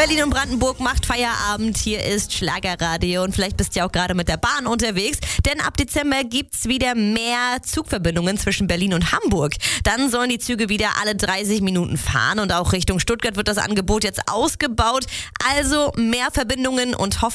Berlin und Brandenburg macht Feierabend. Hier ist Schlagerradio und vielleicht bist du ja auch gerade mit der Bahn unterwegs, denn ab Dezember gibt's wieder mehr Zugverbindungen zwischen Berlin und Hamburg. Dann sollen die Züge wieder alle 30 Minuten fahren und auch Richtung Stuttgart wird das Angebot jetzt ausgebaut. Also mehr Verbindungen und